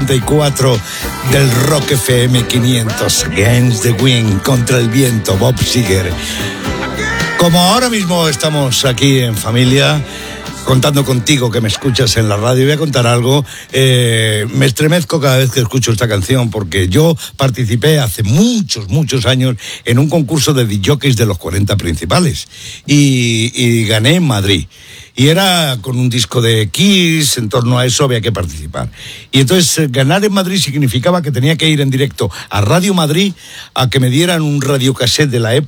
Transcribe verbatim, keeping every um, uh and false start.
ochenta y cuatro del Rock F M quinientos. Against the Wind, contra el viento, Bob Seger. Como ahora mismo estamos aquí en familia, contando contigo que me escuchas en la radio, voy a contar algo. Eh, me estremezco cada vez que escucho esta canción porque yo participé hace muchos, muchos años en un concurso de discjockeys de los cuarenta principales y, y gané en Madrid. Y era con un disco de Kiss, en torno a eso había que participar. Y entonces ganar en Madrid significaba que tenía que ir en directo a Radio Madrid a que me dieran un radiocassette de la época